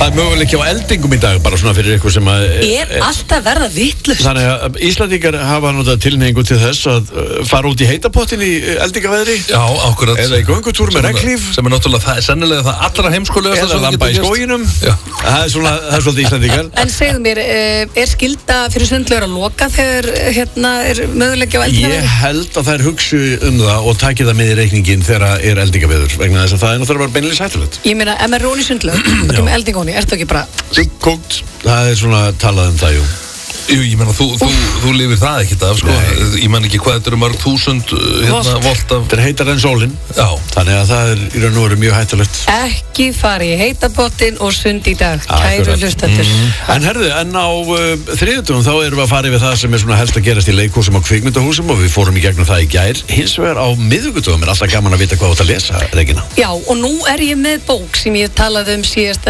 Það er möguleiki á eldingum í dag, bara svona fyrir ykkur sem að alltaf verða vitlaust. Þannig að Íslandingar hafa notað tilhneigingu til þess að fara út í heitapottin í eldingaveðri. Já, akkurat. Eða í göngutúr með regnhlíf. Sem náttúrulega, það sennilega það allra heimskulegasta eða lampa í skóginum. Það er svolítið Íslandingar. En segðu mér, skylda fyrir sundlaugar að loka þegar möguleiki á eldingaveðri? Ég held að þær hugsi það og taki það með í reikningin þegar eldingaveður, vegna þess að það náttúrulega bara beinlínis hættulegt. Ég meina, ef maður róni sundlaug, ekki með eldingóni, ertu ekki bara kókt, það svona talað það, jú. Jú, ég meina, þú lifir það ekkert af, sko. Ég meina ekki hvað, þetta mörg þúsund volt af... Þetta heitar enn sólinn. Já. Þannig að það í raun og veru mjög hættulegt. Ekki fari í heitapottin og sund í dag, kæru hlustendur. En herðu, en á þriðjudögum þá erum við að fara yfir það sem svona helst að gerast í leikhúsum og kvikmyndahúsum og við fórum í gegnum það í gær. Hins vegar á miðvikudögum alltaf gaman að vita hvað þú átt að lesa, Regína. Já, og nú ég með bók sem ég talaði síðast